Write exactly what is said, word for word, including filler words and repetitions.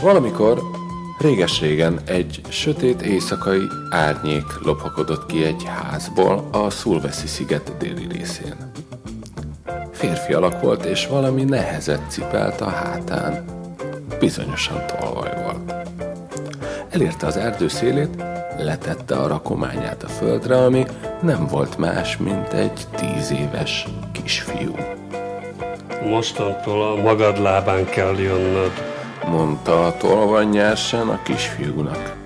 valamikor, réges-régen egy sötét éjszakai árnyék lophakodott ki egy házból a Sulawesi sziget déli részén. Férfi alak volt, és valami nehezet cipelt a hátán. Bizonyosan tolvaj volt. Elérte az erdő szélét, letette a rakományát a földre, ami nem volt más, mint egy tíz éves kisfiú. Mostantól a magad lábán kell jönnöd, mondta a tolvaj nyersen a kisfiúnak.